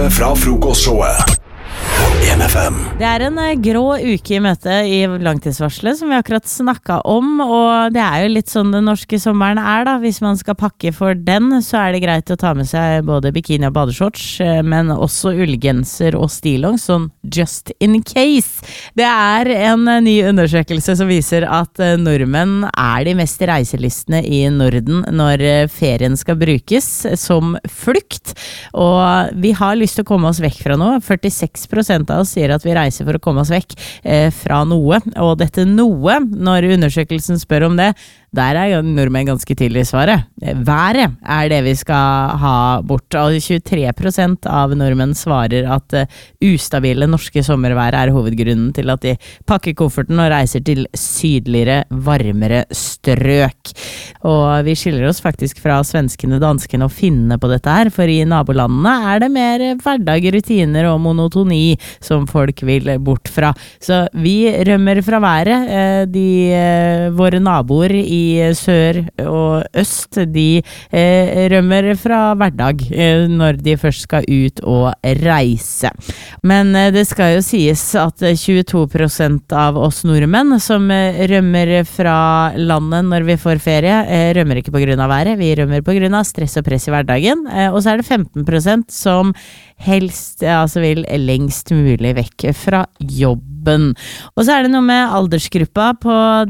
Fra frokostshowet på NFM. Det en grå uke I møte I langtidsvarslet som vi akkurat snakket om, og det jo litt sånn den norske sommeren da. Hvis man skal pakke for den, så det greit å ta med seg både bikini og badeshorts, men også ullgenser og stillongs, sånn just in case. Det en ny undersøkelse som viser at nordmenn de mest reiselistene I Norden når ferien skal brukes som flukt, og vi har lyst til å komme oss vekk fra noe. 46% av oss sier at vi reiser for å komme oss vekk fra noe, og dette noe, når undersøkelsen spør om det, der nordmenn ganske tidlig svaret. Været det vi skal ha bort, og 23% av nordmenn svarer at ustabile norske sommervær hovedgrunnen til at de pakker kofferten og reiser til sydligere, varmere strøk. Og vi skiller oss faktisk fra svenskene, danskene og finnene på dette her, for I nabolandene det mer hverdag, rutiner og monotoni som folk vil bort fra. Så vi rømmer fra været. Våre naboer I sør og øst, de rømmer fra hverdag når de først skal ut og reise. Men det skal jo sies at 22% av oss nordmenn som rømmer fra landet når vi får ferie, rømmer ikke på grunn av været, vi rømmer på grunn av stress og press I hverdagen, og så det 15% som helst vil lengst mulig vekk fra jobben. Og så det noe med aldersgruppa på